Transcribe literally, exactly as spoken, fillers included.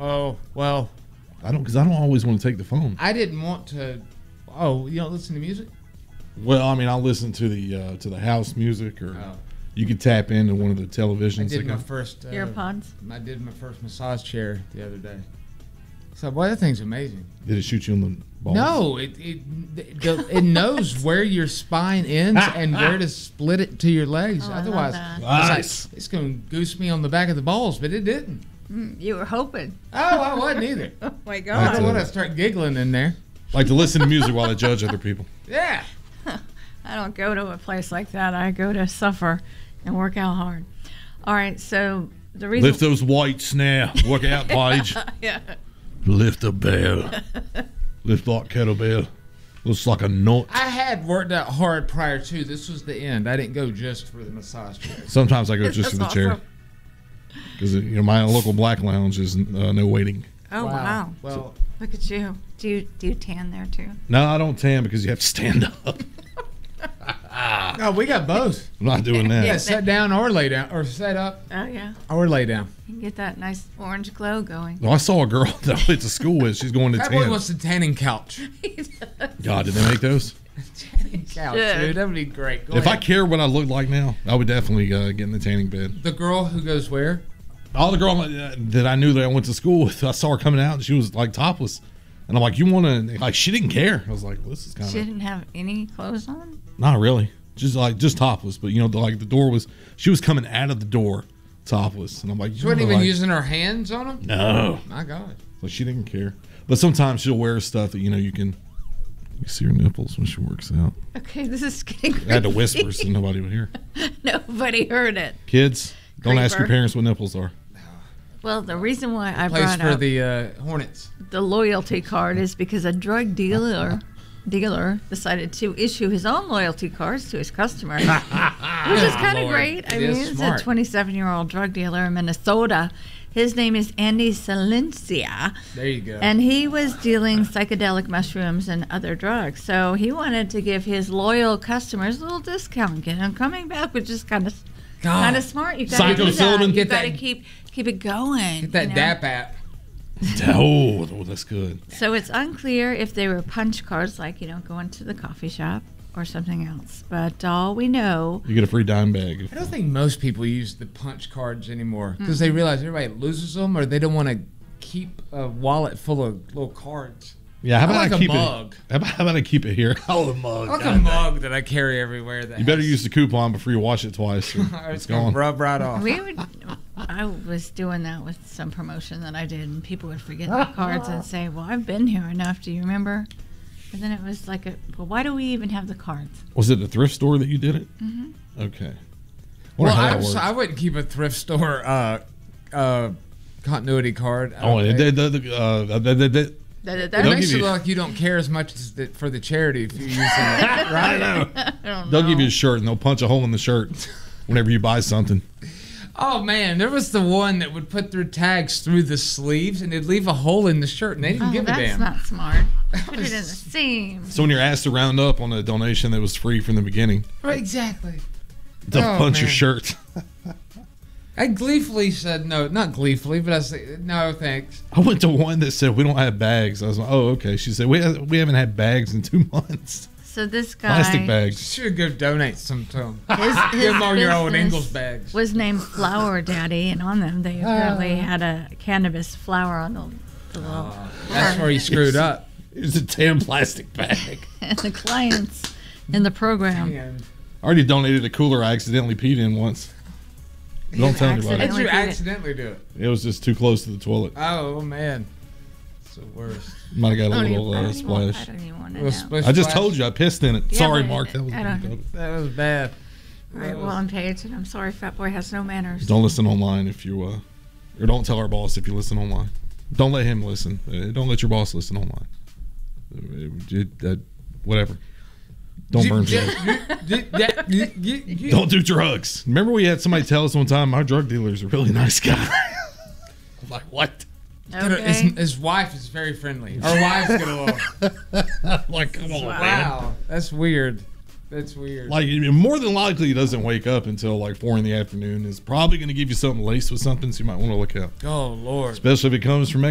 Oh, well. I don't, because I don't always want to take the phone. I didn't want to. Oh, you don't listen to music? Well, I mean, I'll listen to the uh, to the house music, or Oh. you could tap into one of the televisions. I did that my got- first. Uh, Earpods? I did my first massage chair the other day. So, boy, that thing's amazing. Did it shoot you in the balls? No, it it the, it knows where your spine ends and where to split it to your legs. Oh, I love Otherwise, that. it's, Nice. like, it's going to goose me on the back of the balls, but it didn't. Mm, you were hoping. Oh, I wasn't either. Oh my I God. don't want to start giggling in there. Like to listen to music while I judge other people. Yeah. I don't go to a place like that. I go to suffer and work out hard. All right, so the reason. Lift those weights now. Work out, Paige. Yeah. Lift the bell. Lift that kettlebell. Looks like a nut. I had worked out hard prior to. This was the end. I didn't go just for the massage chair. Sometimes I go just for the That's chair. awesome. Because you know my local black lounge is uh, no waiting. Oh wow. Well, Look at you. Do you do you tan there too? No, I don't tan because you have to stand up. no, we got both. I'm not doing that. Yeah, sit down or lay down, or sit up Oh yeah. or lay down. You can get that nice orange glow going. Well, I saw a girl that I went to school with. She's going to That boy tan. wants a tanning couch. God, did they make those? Tanning couch, Yeah. dude. That would be great. Go If I ahead. cared what I look like now, I would definitely uh, get in the tanning bed. The girl who goes where? All the girl uh, that I knew that I went to school with, I saw her coming out and she was like topless. And I'm like, you want to, like, she didn't care. I was like, well, this is kind She of, didn't have any clothes on. not really. Just like, just topless. But, you know, the, like the door was, she was coming out of the door topless. And I'm like, you She wasn't wanna, even like, using her hands on him? No. My God. Like, she didn't care. But sometimes she'll wear stuff that, you know, you can, you see her nipples when she works out. Okay, this is getting. I had to creepy. whisper so nobody would hear. Nobody heard it. Kids, don't ask your Creeper. parents what nipples are. Well, the reason why I Place brought for up the uh, Hornets. the loyalty card is because a drug dealer dealer decided to issue his own loyalty cards to his customers, which is kind of Lord. great. I It mean, is he's smart. a twenty-seven-year-old drug dealer in Minnesota. His name is Andy Silencia, There you go. and he was dealing psychedelic mushrooms and other drugs. So he wanted to give his loyal customers a little discount, get them coming back, which is kind of God. kind of smart. You got to do that. Psilocybin? You Get got to that- keep keep it going. Get that you know? D A P app. Oh, that's good. So it's unclear if they were punch cards, like, you know, going to the coffee shop or something else. But all we know, You get a free dime bag. I don't think most people use the punch cards anymore because they realize everybody loses them or they don't want to keep a wallet full of little cards. Yeah, how I about I, like a keep mug. it? How about, how about I keep it here? Oh, a mug. I like a mug that I carry everywhere. That You better has- use the coupon before you wash it twice. Or it's it's gonna gone. rub right off. we would. I was doing that with some promotion that I did, and people would forget their cards and say, "Well, I've been here enough. Do you remember?" And then it was like, a, "Well, why do we even have the cards?" Was it the thrift store that you did it? Mm-hmm. Okay. I Well, wonder how I, that was, works. I wouldn't keep a thrift store uh, uh, continuity card. I Oh, don't and think. the, the, the, uh, the, the, the, That, that, It They'll makes give you you- look like you don't care as much as the, for the charity if you're using it, right? I don't they'll know. give you a shirt and they'll punch a hole in the shirt whenever you buy something. Oh man, there was the one that would put their tags through the sleeves and they'd leave a hole in the shirt and they didn't Oh, give a that's damn. not smart. Put it in the seam. So when you're asked to round up on a donation that was free from the beginning, Right, exactly. they'll Oh, punch your man. shirt. I gleefully said no, not gleefully, but I said no, thanks. I went to one that said we don't have bags. I was like, oh, okay. She said we we haven't had bags in two months. So this guy Plastic bags. Should go donate some to them. His, his Give them all your old business Ingles bags. was named Flower Daddy, and on them they apparently had a cannabis flower on the, the little That's where he screwed up. It's a damn plastic bag. and the clients in the program. And I already donated a cooler I accidentally peed in once. Don't tell anybody. how'd you Accidentally did it. accidentally do it? It was just too close to the toilet. Oh man, it's the worst. Might have got a I don't little even- I uh, don't even want- splash. I don't even want to Little know. splish I just splash. told you I pissed in it. Yeah, Sorry, but Mark. That was I don't- That was bad. All right, well, I'm Paige, and I'm sorry Fat Boy has no manners. Don't listen online if you, uh, or don't tell our boss if you listen online. Don't let him listen. Uh, don't let your boss listen online. Uh, it- uh, whatever. Don't burn drugs. drugs. Don't do drugs. Remember we had somebody tell us one time, my drug dealer's a really nice guy. I'm like, what? Okay. His, his wife is very friendly. Our wives get along. I'm like, come on, man. Wow, that's weird. That's weird. Like, more than likely, he doesn't wake up until like four in the afternoon. Is probably going to give you something laced with something, so you might want to look out. Oh Lord. Especially if it comes from